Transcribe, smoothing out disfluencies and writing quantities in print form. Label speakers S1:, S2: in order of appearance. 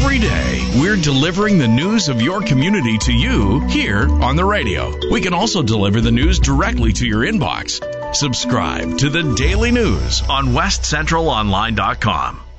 S1: Every day, we're delivering the news of your community to you here on the radio. We can also deliver the news directly to your inbox. Subscribe to the Daily News on westcentralonline.com.